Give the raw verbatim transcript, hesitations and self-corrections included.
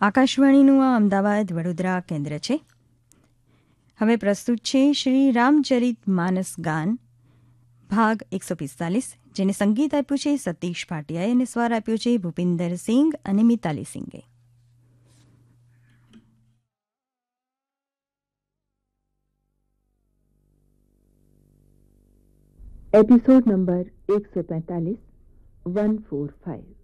આકાશવાણીનું આ અમદાવાદ વડોદરા કેન્દ્ર છે. હવે પ્રસ્તુત છે શ્રી રામચરિત માનસ ગાન ભાગ એકસો પિસ્તાલીસ, જેને સંગીત આપ્યું છે સતીશ ભાટિયાએ અને સ્વર આપ્યો છે ભૂપિન્દર સિંઘ અને મિતાલી સિંઘે. एपिसोड नंबर एक सौ पैंतालीस वन फोर फाइव.